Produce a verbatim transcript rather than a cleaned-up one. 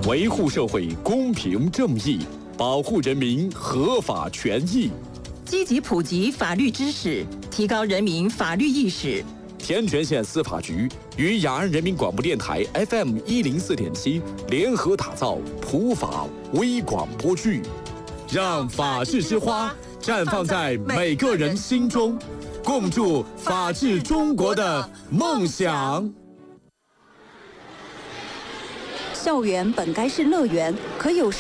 维护社会公平正义，保护人民合法权益， 积极普及法律知识，提高人民法律意识。 天全县司法局与雅安人民广播电台 F M 一零四点七联合打造普法微广播剧，让法治之花绽放在每个人心中，共筑法治中国的梦想。 校园本该是乐园，可有时